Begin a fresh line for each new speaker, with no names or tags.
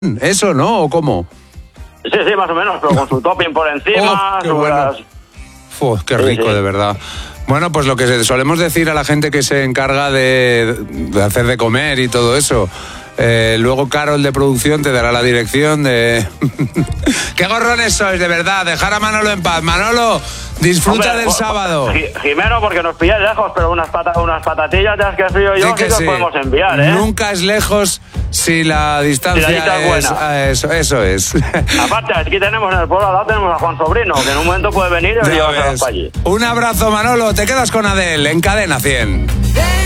¿Eso, no? ¿O cómo?
Sí, más o menos, pero con su topping por encima.
Qué bueno. Qué rico,
sí.
de verdad. Bueno, pues lo que solemos decir a la gente que se encarga de hacer de comer y todo eso. Luego Carol de producción te dará la dirección de... ¡Qué gorrones sois, de verdad! Dejar a Manolo en paz. Manolo, disfruta del sábado.
Jimeno, porque nos pilláis lejos, pero unas patatillas de las que frío yo sí que os podemos enviar, ¿eh?
Nunca es lejos si la distancia
es buena.
Eso es.
Aparte, aquí tenemos en el pueblo al lado tenemos a Juan Sobrino, que en un momento puede venir y llevarnos para allí.
Un abrazo, Manolo. Te quedas con Adele en Cadena 100.